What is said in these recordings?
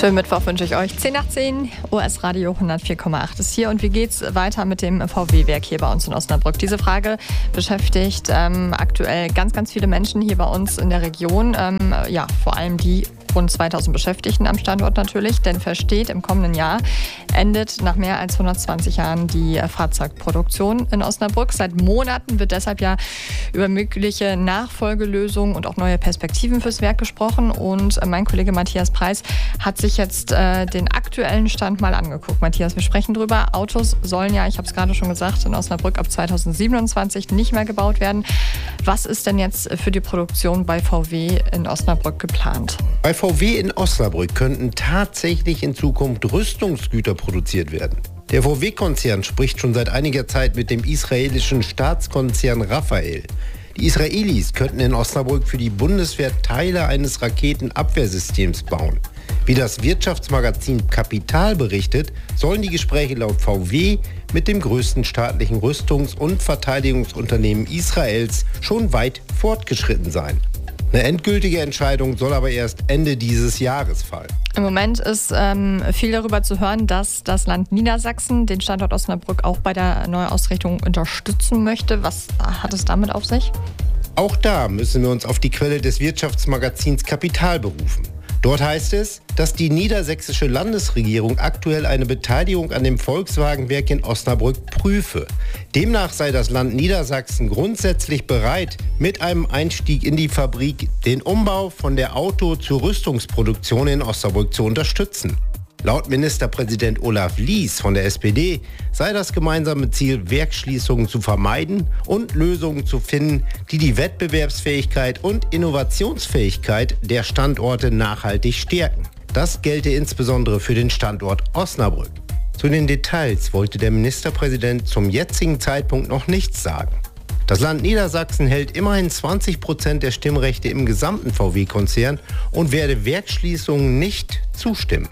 Schönen Mittwoch wünsche ich euch. 10 nach 10, OS Radio 104,8 ist hier. Und wie geht's weiter mit dem VW-Werk hier bei uns in Osnabrück? Diese Frage beschäftigt aktuell ganz, ganz viele Menschen hier bei uns in der Region. Vor allem die rund 2000 Beschäftigten am Standort natürlich. Denn versteht, im kommenden Jahr endet nach mehr als 120 Jahren die Fahrzeugproduktion in Osnabrück. Seit Monaten wird deshalb ja über mögliche Nachfolgelösungen und auch neue Perspektiven fürs Werk gesprochen. Und mein Kollege Matthias Preis hat sich jetzt den aktuellen Stand mal angeguckt. Matthias, wir sprechen drüber. Autos sollen ja, ich habe es gerade schon gesagt, in Osnabrück ab 2027 nicht mehr gebaut werden. Was ist denn jetzt für die Produktion bei VW in Osnabrück geplant? Bei VW in Osnabrück könnten tatsächlich in Zukunft Rüstungsgüter produziert werden. Der VW-Konzern spricht schon seit einiger Zeit mit dem israelischen Staatskonzern Rafael. Die Israelis könnten in Osnabrück für die Bundeswehr Teile eines Raketenabwehrsystems bauen. Wie das Wirtschaftsmagazin Kapital berichtet, sollen die Gespräche laut VW mit dem größten staatlichen Rüstungs- und Verteidigungsunternehmen Israels schon weit fortgeschritten sein. Eine endgültige Entscheidung soll aber erst Ende dieses Jahres fallen. Im Moment ist viel darüber zu hören, dass das Land Niedersachsen den Standort Osnabrück auch bei der Neuausrichtung unterstützen möchte. Was hat es damit auf sich? Auch da müssen wir uns auf die Quelle des Wirtschaftsmagazins Kapital berufen. Dort heißt es, dass die niedersächsische Landesregierung aktuell eine Beteiligung an dem Volkswagenwerk in Osnabrück prüfe. Demnach sei das Land Niedersachsen grundsätzlich bereit, mit einem Einstieg in die Fabrik den Umbau von der Auto- zur Rüstungsproduktion in Osnabrück zu unterstützen. Laut Ministerpräsident Olaf Lies von der SPD sei das gemeinsame Ziel, Werksschließungen zu vermeiden und Lösungen zu finden, die die Wettbewerbsfähigkeit und Innovationsfähigkeit der Standorte nachhaltig stärken. Das gelte insbesondere für den Standort Osnabrück. Zu den Details wollte der Ministerpräsident zum jetzigen Zeitpunkt noch nichts sagen. Das Land Niedersachsen hält immerhin 20% der Stimmrechte im gesamten VW-Konzern und werde Werksschließungen nicht zustimmen.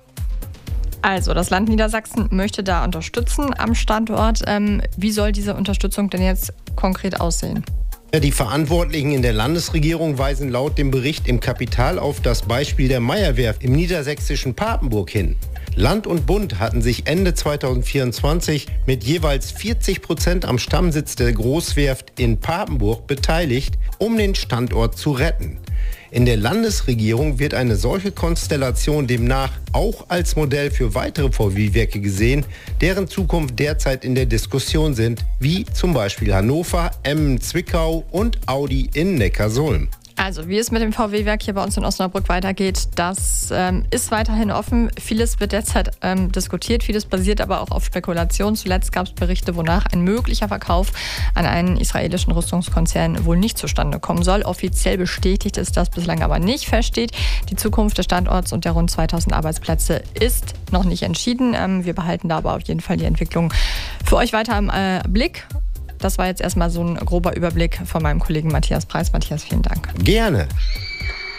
Also, das Land Niedersachsen möchte da unterstützen am Standort. Wie soll diese Unterstützung denn jetzt konkret aussehen? Die Verantwortlichen in der Landesregierung weisen laut dem Bericht im Kapital auf das Beispiel der Meyer-Werft im niedersächsischen Papenburg hin. Land und Bund hatten sich Ende 2024 mit jeweils 40% am Stammsitz der Großwerft in Papenburg beteiligt, um den Standort zu retten. In der Landesregierung wird eine solche Konstellation demnach auch als Modell für weitere VW-Werke gesehen, deren Zukunft derzeit in der Diskussion sind, wie zum Beispiel Hannover, Emmen, Zwickau und Audi in Neckarsulm. Also, wie es mit dem VW-Werk hier bei uns in Osnabrück weitergeht, das ist weiterhin offen. Vieles wird derzeit diskutiert, vieles basiert aber auch auf Spekulation. Zuletzt gab es Berichte, wonach ein möglicher Verkauf an einen israelischen Rüstungskonzern wohl nicht zustande kommen soll. Offiziell bestätigt ist das bislang aber nicht. Feststeht, die Zukunft des Standorts und der rund 2000 Arbeitsplätze ist noch nicht entschieden. Wir behalten da aber auf jeden Fall die Entwicklung für euch weiter im Blick. Das war jetzt erstmal so ein grober Überblick von meinem Kollegen Matthias Preis. Matthias, vielen Dank. Gerne.